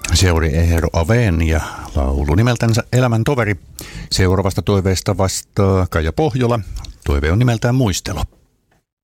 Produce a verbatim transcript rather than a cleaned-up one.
Se oli Eero Aven ja laulu nimeltänsä Elämän toveri. Seuraavasta toiveesta vastaa Kaija Pohjola. Toive on nimeltään Muistelo.